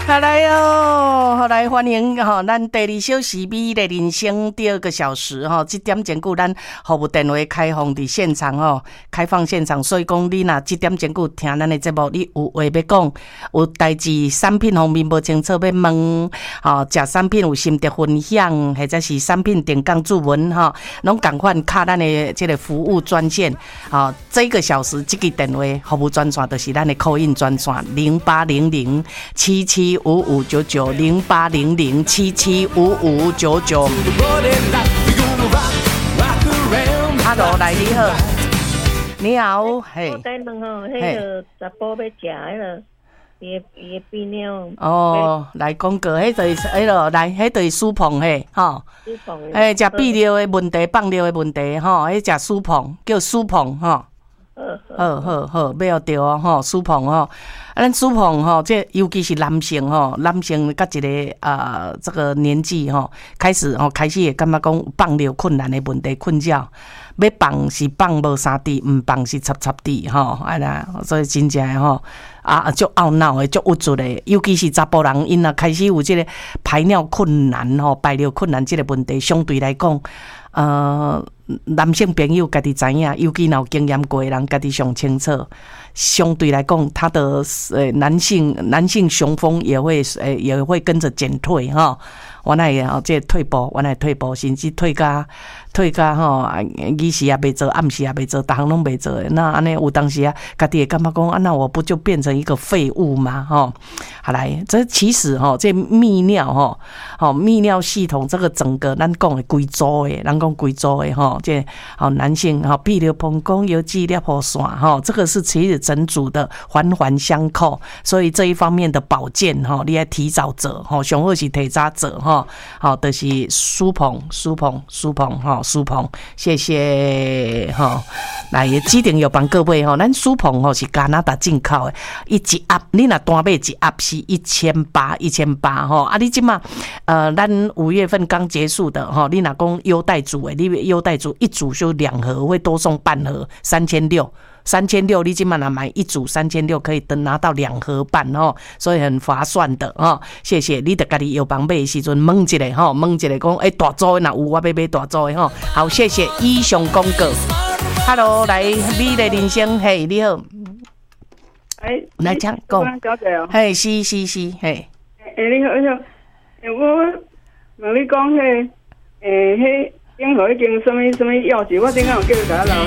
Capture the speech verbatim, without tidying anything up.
好来哦，好来欢迎吼、哦，咱第二小时美的人生第二个小时吼、哦，这点钟久咱服务电话开放伫现场吼、哦，开放现场，所以讲你若这点钟久听咱的节目，你有话要讲，有代志产品方面无清楚要问，吼、哦，食产品有心得分享，或者是产品定岗注文吼，拢赶快卡咱的这个服务专线，吼、哦，这个小时这个电话服务专线就是咱的 call in 专线零八零零七七五五九九零八零零七七五五九九。Hello， 来你好，你好，嘿。 我在问吼，迄个查甫要食迄个，伊伊泌尿。 哦，来讲过，迄就是迄落来，迄就是舒膨嘿，吼。 舒膨。 诶，食泌尿的问题、放尿的问题，吼，迄食舒膨，叫舒膨，吼。好好好，要对哦，吼，舒膨吼，啊，咱舒膨吼，这尤其是男性吼，男性甲一个呃这个年纪吼，开始吼开始会感觉讲放尿困难的问题困扰，要放是放无三滴，唔放是插插滴吼，哎啦，所以真正吼啊，足懊恼的，足无助的，尤其是查甫人，因啊开始有这个排尿困难吼，排尿困难这个问题，相对来讲。呃，男性朋友家己知影，尤其有经验过的人家己上清楚。相对来讲，他的呃男性男性雄风也会呃也会跟着减退哈。我那也吼，这退步，我那退步，甚至退甲退甲吼，日时也袂做，暗时也袂做，逐项拢袂做。那安尼有当时啊，家己会感觉讲啊，那我不就变成一个废物吗？吼，好来，这其实吼，这泌尿吼，吼泌尿系统这个整个咱讲的规组诶，咱讲规组诶吼，这好男性吼，泌尿膀胱有剂尿泡线吼，这个是其实整组的环环相扣，所以这一方面的保健吼，你要提早做吼，上好是提早做吼。好，就是舒膨、舒膨、舒膨哈，舒膨，谢谢哈。来，指定要帮各位哈，咱舒膨吼是加拿大进口的，一一盒你若单买一盒是一千八，一千八哈。啊，你即马呃，咱五月份刚结束的哈，你若讲优待组的，你优待组一组就两盒，会多送半盒，三千六。三千六，你今晚拿买一组三千六，可以等拿到两盒半哦，所以很划算的哦。谢谢你得家己有帮买的时阵问一下哈，问一下讲诶大组的若有我要买大组的哈。好，谢谢以上广告。Hello， 来美的人生，嘿，你好， 哎， 来讲讲， 小姐哦， 嘿，是是是，嘿， 诶，你好，你好，诶，我问你讲迄，诶，迄。任何已经什么什么药剂，我顶下有叫你甲我留。